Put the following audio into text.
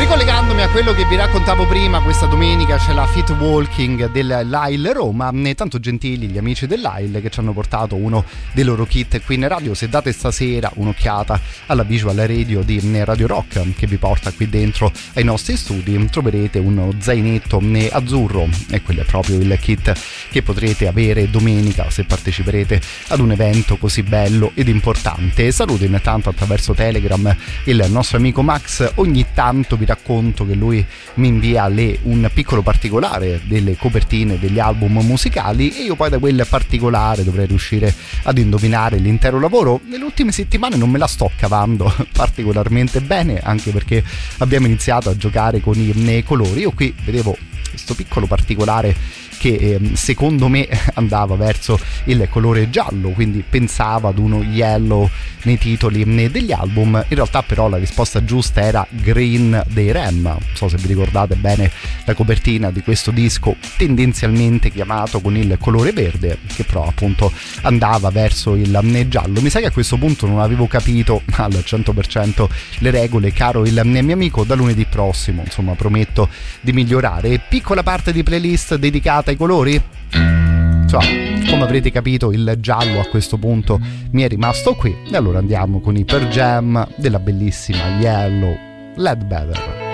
Ricollegandomi a quello che vi raccontavo prima, questa domenica c'è la Fit Walking dell'Ail Roma, tanto gentili gli amici dell'Ail che ci hanno portato uno dei loro kit qui in radio. Se date stasera un'occhiata alla visual radio di Radio Rock che vi porta qui dentro ai nostri studi, troverete uno zainetto azzurro e quello è proprio il kit che potrete avere domenica se parteciperete ad un evento così bello ed importante. Saluto intanto attraverso Telegram il nostro amico Max. Ogni tanto vi racconto che lui mi invia un piccolo particolare delle copertine degli album musicali e io poi da quel particolare dovrei riuscire ad indovinare l'intero lavoro. Nelle ultime settimane non me la sto cavando particolarmente bene, anche perché abbiamo iniziato a giocare con i colori. Io qui vedevo questo piccolo particolare che secondo me andava verso il colore giallo, quindi pensava ad uno yellow nei titoli degli album. In realtà però la risposta giusta era Green dei Rem. Non so se vi ricordate bene la copertina di questo disco, tendenzialmente chiamato con il colore verde, che però appunto andava verso il giallo. Mi sa che a questo punto non avevo capito al 100% le regole, caro il mio amico. Da lunedì prossimo insomma prometto di migliorare. Piccola parte di playlist dedicata ai colori. Come avrete capito, il giallo a questo punto mi è rimasto qui e allora andiamo con i Pearl Jam della bellissima Yellow Ledbetter.